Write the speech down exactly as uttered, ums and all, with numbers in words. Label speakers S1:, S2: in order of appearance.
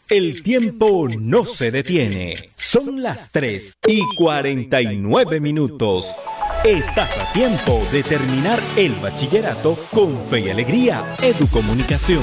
S1: El tiempo no se detiene. Son las tres y cuarenta y nueve minutos. Estás a tiempo de terminar el bachillerato con fe y alegría. Educomunicación.